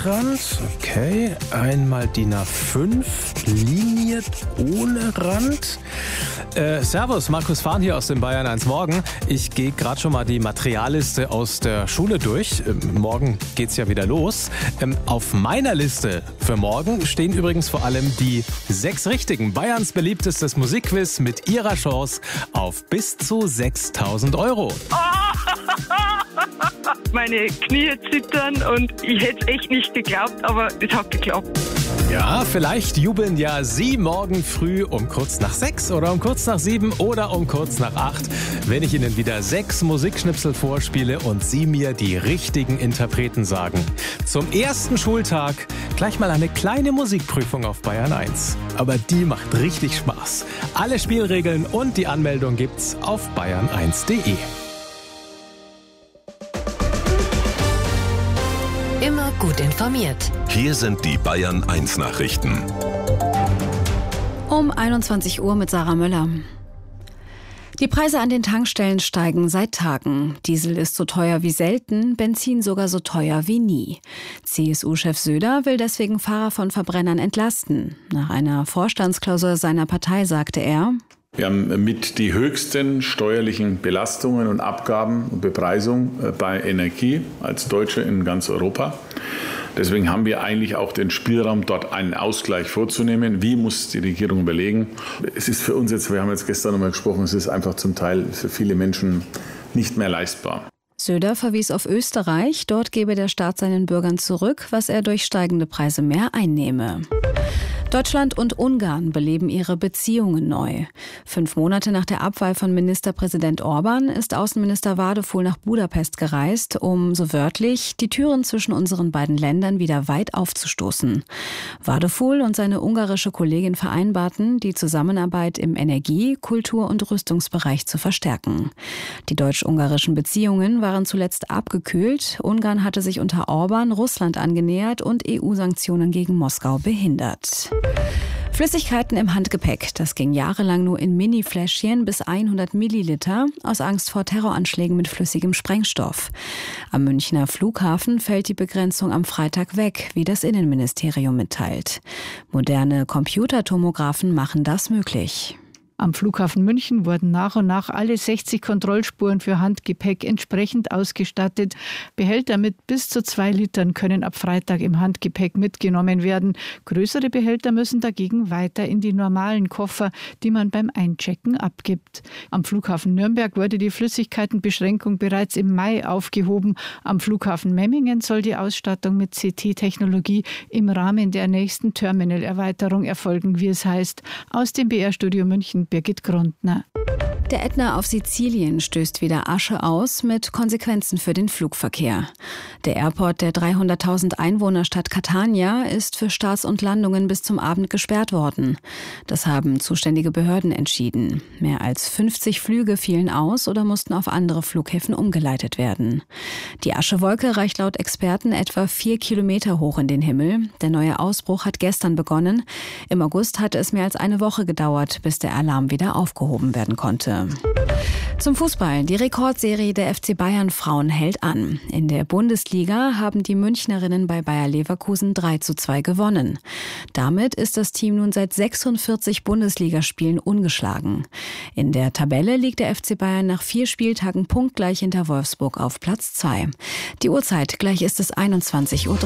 Bildrand, okay. Einmal DIN A5, liniert ohne Rand. Servus, Markus Fahn hier aus dem Bayern 1 Morgen. Ich gehe gerade schon mal die Materialliste aus der Schule durch. Morgen geht's ja wieder los. Auf meiner Liste für morgen stehen übrigens vor allem die 6 richtigen. Bayerns beliebtestes Musikquiz mit ihrer Chance auf bis zu 6.000 €. Meine Knie zittern und ich hätte es echt nicht geglaubt, aber es hat geklappt. Ja, vielleicht jubeln ja Sie morgen früh um kurz nach 6 oder um kurz nach 7 oder um kurz nach 8, wenn ich Ihnen wieder 6 Musikschnipsel vorspiele und Sie mir die richtigen Interpreten sagen. Zum ersten Schultag gleich mal eine kleine Musikprüfung auf Bayern 1. Aber die macht richtig Spaß. Alle Spielregeln und die Anmeldung gibt's auf bayern1.de. Immer gut informiert. Hier sind die Bayern 1 Nachrichten. Um 21 Uhr mit Sarah Möller. Die Preise an den Tankstellen steigen seit Tagen. Diesel ist so teuer wie selten, Benzin sogar so teuer wie nie. CSU-Chef Söder will deswegen Fahrer von Verbrennern entlasten. Nach einer Vorstandsklausur seiner Partei sagte er: Wir haben mit die höchsten steuerlichen Belastungen und Abgaben und Bepreisung bei Energie als Deutsche in ganz Europa. Deswegen haben wir eigentlich auch den Spielraum, dort einen Ausgleich vorzunehmen. Wie muss die Regierung überlegen? Es ist für uns jetzt, wir haben jetzt gestern nochmal gesprochen, es ist einfach zum Teil für viele Menschen nicht mehr leistbar. Söder verwies auf Österreich. Dort gebe der Staat seinen Bürgern zurück, was er durch steigende Preise mehr einnehme. Deutschland und Ungarn beleben ihre Beziehungen neu. 5 Monate nach der Abwahl von Ministerpräsident Orban ist Außenminister Vardaful nach Budapest gereist, um, so wörtlich, die Türen zwischen unseren beiden Ländern wieder weit aufzustoßen. Vardaful und seine ungarische Kollegin vereinbarten, die Zusammenarbeit im Energie-, Kultur- und Rüstungsbereich zu verstärken. Die deutsch-ungarischen Beziehungen waren zuletzt abgekühlt. Ungarn hatte sich unter Orban Russland angenähert und EU-Sanktionen gegen Moskau behindert. Flüssigkeiten im Handgepäck, das ging jahrelang nur in Mini-Fläschchen bis 100 Milliliter aus Angst vor Terroranschlägen mit flüssigem Sprengstoff. Am Münchner Flughafen fällt die Begrenzung am Freitag weg, wie das Innenministerium mitteilt. Moderne Computertomographen machen das möglich. Am Flughafen München wurden nach und nach alle 60 Kontrollspuren für Handgepäck entsprechend ausgestattet. Behälter mit bis zu 2 Litern können ab Freitag im Handgepäck mitgenommen werden. Größere Behälter müssen dagegen weiter in die normalen Koffer, die man beim Einchecken abgibt. Am Flughafen Nürnberg wurde die Flüssigkeitenbeschränkung bereits im Mai aufgehoben. Am Flughafen Memmingen soll die Ausstattung mit CT-Technologie im Rahmen der nächsten Terminalerweiterung erfolgen, wie es heißt. Aus dem BR-Studio München Birgit Grundner. Der Ätna auf Sizilien stößt wieder Asche aus mit Konsequenzen für den Flugverkehr. Der Airport der 300.000 Einwohnerstadt Catania ist für Starts und Landungen bis zum Abend gesperrt worden. Das haben zuständige Behörden entschieden. Mehr als 50 Flüge fielen aus oder mussten auf andere Flughäfen umgeleitet werden. Die Aschewolke reicht laut Experten etwa 4 Kilometer hoch in den Himmel. Der neue Ausbruch hat gestern begonnen. Im August hatte es mehr als eine Woche gedauert, bis der Alarm wieder aufgehoben werden konnte. Zum Fußball. Die Rekordserie der FC Bayern Frauen hält an. In der Bundesliga haben die Münchnerinnen bei Bayer Leverkusen 3:2 gewonnen. Damit ist das Team nun seit 46 Bundesligaspielen ungeschlagen. In der Tabelle liegt der FC Bayern nach 4 Spieltagen punktgleich hinter Wolfsburg auf Platz 2. Die Uhrzeit, gleich ist es 21:03 Uhr.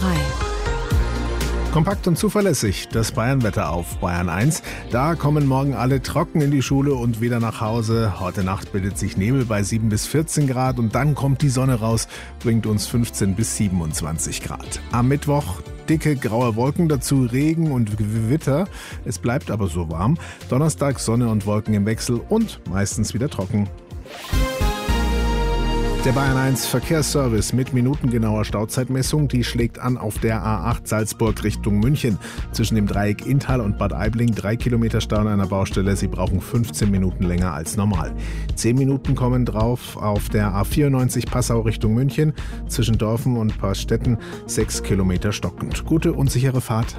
Kompakt und zuverlässig, das Bayernwetter auf Bayern 1. Da kommen morgen alle trocken in die Schule und wieder nach Hause. Heute Nacht bildet sich Nebel bei 7 bis 14 Grad und dann kommt die Sonne raus, bringt uns 15 bis 27 Grad. Am Mittwoch dicke graue Wolken, dazu Regen und Gewitter. Es bleibt aber so warm. Donnerstag Sonne und Wolken im Wechsel und meistens wieder trocken. Der Bayern 1 Verkehrsservice mit minutengenauer Stauzeitmessung, die schlägt an auf der A8 Salzburg Richtung München. Zwischen dem Dreieck Inntal und Bad Aibling 3 Kilometer Stau an einer Baustelle. Sie brauchen 15 Minuten länger als normal. 10 Minuten kommen drauf auf der A94 Passau Richtung München. Zwischen Dorfen und Paarstetten 6 Kilometer stockend. Gute und sichere Fahrt.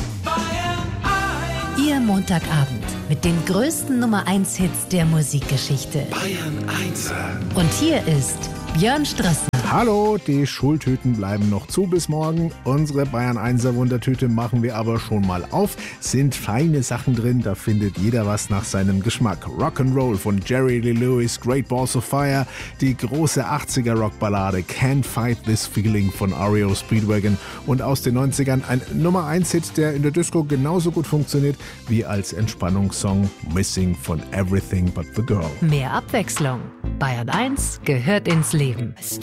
Ihr Montagabend mit den größten Nummer-1-Hits der Musikgeschichte. Bayern 1. Und hier ist Björn Strasser. Hallo, die Schultüten bleiben noch zu bis morgen. Unsere Bayern 1er Wundertüte machen wir aber schon mal auf. Sind feine Sachen drin, da findet jeder was nach seinem Geschmack. Rock'n'Roll von Jerry Lee Lewis, Great Balls of Fire, die große 80er Rockballade Can't Fight This Feeling von REO Speedwagon und aus den 90ern ein Nummer 1 Hit, der in der Disco genauso gut funktioniert wie als Entspannungssong Missing von Everything But The Girl. Mehr Abwechslung. Bayern 1 gehört ins Leben.